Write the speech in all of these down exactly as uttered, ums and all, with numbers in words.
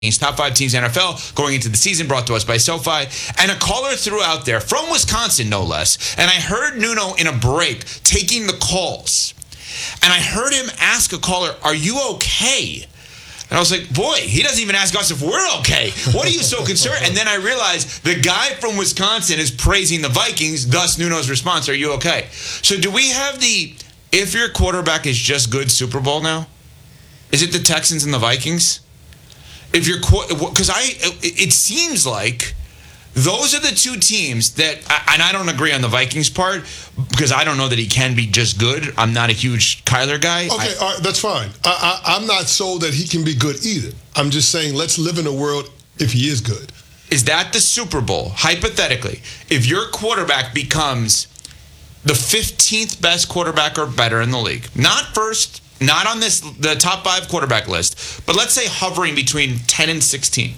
Top five teams in the N F L going into the season, brought to us by SoFi. And a caller threw out there, from Wisconsin no less, and I heard Nuno in a break taking the calls. And I heard him ask a caller, "Are you okay?" And I was like, boy, he doesn't even ask us if we're okay. What are you so concerned? And then I realized the guy from Wisconsin is praising the Vikings, thus Nuno's response, "Are you okay?" So do we have the, if your quarterback is just good Super Bowl now? Is it the Texans and the Vikings? If you're, because I, it seems like those are the two teams that, and I don't agree on the Vikings part because I don't know that he can be just good. I'm not a huge Kyler guy. Okay, I, all right, that's fine. I, I, I'm not sold that he can be good either. I'm just saying let's live in a world if he is good. Is that the Super Bowl, hypothetically, if your quarterback becomes the fifteenth best quarterback or better in the league, not first, not on this the top five quarterback list, but let's say hovering between ten and sixteen.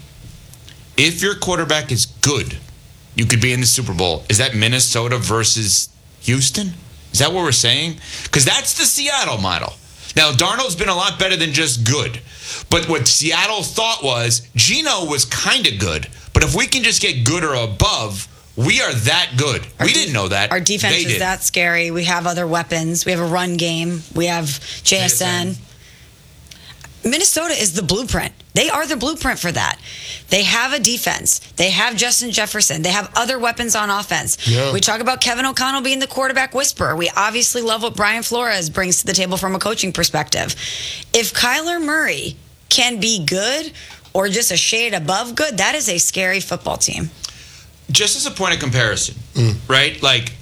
If your quarterback is good, you could be in the Super Bowl. Is that Minnesota versus Houston? Is that what we're saying? Because that's the Seattle model. Now, Darnold's been a lot better than just good. But what Seattle thought was, Geno was kind of good. But if we can just get good or above, we are that good. Our we de- didn't know that. Our defense they is did. that scary. We have other weapons. We have a run game. We have J S N. Minnesota is the blueprint. They are the blueprint for that. They have a defense. They have Justin Jefferson. They have other weapons on offense. Yeah. We talk about Kevin O'Connell being the quarterback whisperer. We obviously love what Brian Flores brings to the table from a coaching perspective. If Kyler Murray can be good or just a shade above good, that is a scary football team. Just as a point of comparison, mm. right? Like,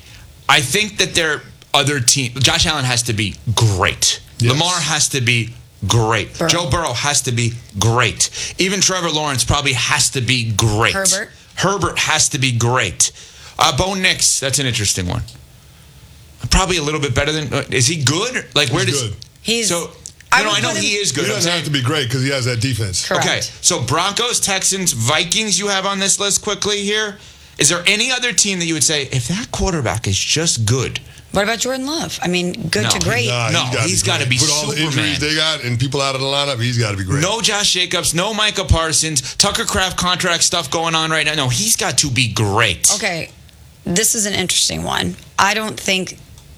I think that there are other teams. Josh Allen has to be great. Yes. Lamar has to be great. Burrow. Joe Burrow has to be great. Even Trevor Lawrence probably has to be great. Herbert. Herbert has to be great. Uh, Bo Nix, that's an interesting one. Probably a little bit better than. Uh, is he good? Like where He's does good. He's so? I No, no, I know him, he is good. He doesn't have to be great because he has that defense. Correct. Okay, so Broncos, Texans, Vikings you have on this list quickly here. Is there any other team that you would say, if that quarterback is just good? What about Jordan Love? I mean, good No, to great. Nah, No, he's got to be, be Put all the Superman. injuries they got and people out of the lineup, he's got to be great. No Josh Jacobs, no Micah Parsons, Tucker Kraft contract stuff going on right now. No, he's got to be great. Okay, this is an interesting one. I don't think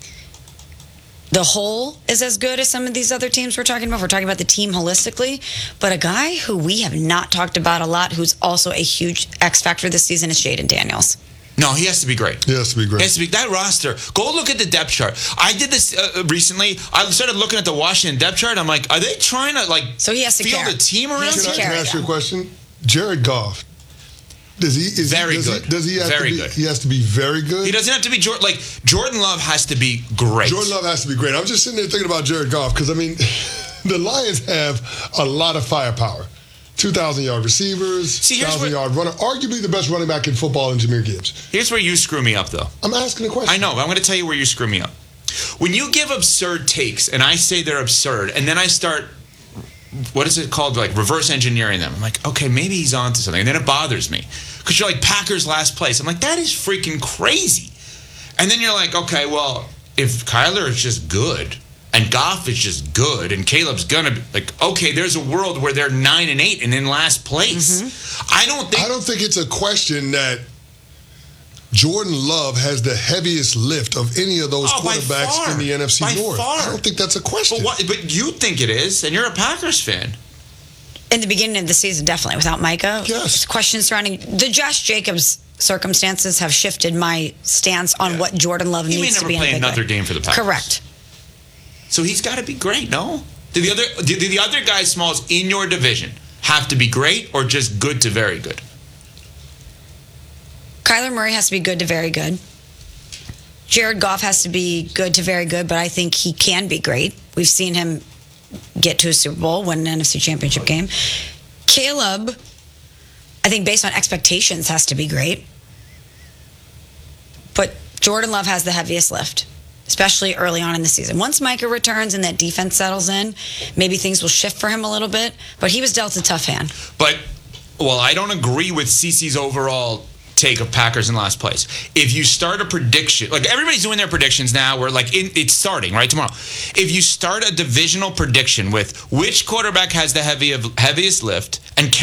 the whole is as good as some of these other teams we're talking about. We're talking about the team holistically. But a guy who we have not talked about a lot, who's also a huge X factor this season, is Jaden Daniels. No, he has to be great. He has to be great. He has to be, that roster, go look at the depth chart. I did this uh, recently. I started looking at the Washington depth chart. I'm like, are they trying to like So he has to field care. a team He around? has Can to I, carry can I ask them. you a question? Jared Goff. Does he? Is Very he, does good. He, does he have Very to be? good. He has to be very good. He doesn't have to be Jordan. Like Jordan Love has to be great. Jordan Love has to be great. I'm just sitting there thinking about Jared Goff because I mean, the Lions have a lot of firepower. two thousand yard receivers, See, here's one thousand what- yard runner. Arguably the best running back in football in Jameer Gibbs. Here's where you screw me up, though. I'm asking a question. I know. I'm going to tell you where you screw me up. When you give absurd takes, and I say they're absurd, and then I start, what is it called, like reverse engineering them. I'm like, okay, maybe he's onto something, and then it bothers me because you're like Packers last place. I'm like, that is freaking crazy. And then you're like, okay, well, if Kyler is just good, and Goff is just good, and Caleb's gonna be like, okay, there's a world where they're nine and eight and in last place. Mm-hmm. I don't think. I don't think it's a question that Jordan Love has the heaviest lift of any of those Oh, by quarterbacks far. in the N F C By North. far. I don't think that's a question. But, what, but you think it is, and you're a Packers fan. In the beginning of the season, definitely, without Micah. Yes. Questions surrounding the Josh Jacobs circumstances have shifted my stance on Yeah. what Jordan Love He may needs to never be in play a big another way. game for the Packers. Correct. So he's got to be great, no? Do the other do the other guys, Smalls, in your division have to be great or just good to very good? Kyler Murray has to be good to very good. Jared Goff has to be good to very good, but I think he can be great. We've seen him get to a Super Bowl, win an N F C Championship game. Caleb, I think based on expectations, has to be great. But Jordan Love has the heaviest lift, especially early on in the season. Once Micah returns and that defense settles in, maybe things will shift for him a little bit. But he was dealt a tough hand. But, well, I don't agree with CeCe's overall take of Packers in last place. If you start a prediction, like everybody's doing their predictions now, we're like, in, it's starting, right, tomorrow. If you start a divisional prediction with which quarterback has the heavy of, heaviest lift and